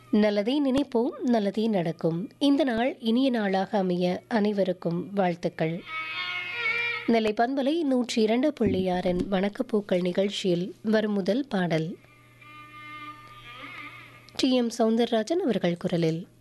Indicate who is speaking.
Speaker 1: நல்லதே நினைப்போம், நல்லதே நடக்கும். இந்த நாள் இனிய நாளாக அமைய அனைவருக்கும் வாழ்த்துக்கள். நெல்லை பண்பலை 102.6 வணக்கப்பூக்கள் நிகழ்ச்சியில் வரும் முதல் பாடல் டி.எம். சௌந்தரராஜன் அவர்கள் குரலில்.